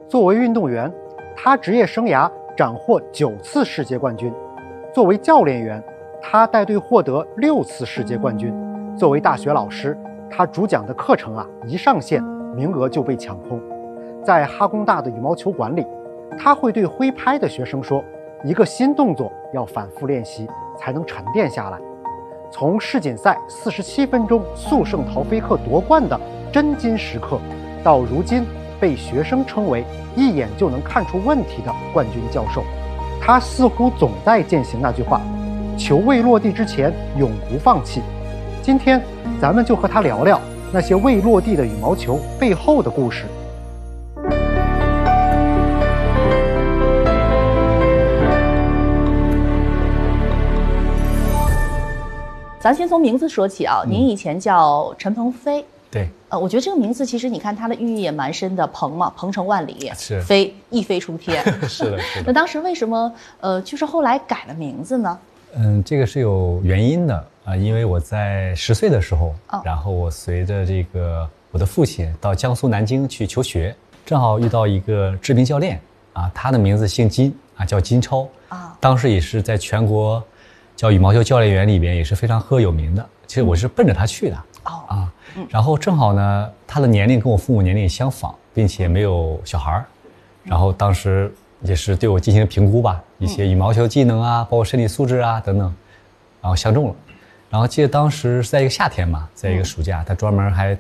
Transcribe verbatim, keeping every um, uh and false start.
作为运动员，他职业生涯斩获九次世界冠军；作为教练员，他带队获得六次世界冠军；作为大学老师，他主讲的课程啊，一上线名额就被抢空。在哈工大的羽毛球馆里，他会对挥拍的学生说，一个新动作要反复练习才能沉淀下来。从世锦赛四十七分钟速胜陶菲克夺冠的真金时刻，到如今被学生称为一眼就能看出问题的冠军教授，他似乎总在践行那句话：球未落地之前永不放弃。今天咱们就和他聊聊那些未落地的羽毛球背后的故事。 咱先从名字说起啊，您以前叫陈鹏飞。 对， 呃，我觉得这个名字其实你看它的寓意也蛮深的，鹏嘛，鹏程万里， 是飞一飞冲天。 是的，是的。 那当时为什么呃，就是后来改了名字呢？ 嗯，这个是有原因的啊，因为我在十岁的时候， 哦、 然后我随着这个我的父亲到江苏南京去求学，正好遇到一个知名教练啊，他的名字姓金啊，叫金超啊，当时也是在全国叫羽毛球教练员里边也是非常赫有名的。其实我是奔着他去的。哦啊，然后正好呢，他的年龄跟我父母年龄相仿，并且没有小孩儿，然后当时也是对我进行评估吧，一些羽毛球技能啊，包括身体素质啊等等，然后相中了。然后记得当时是在一个夏天嘛，在一个暑假，他专门还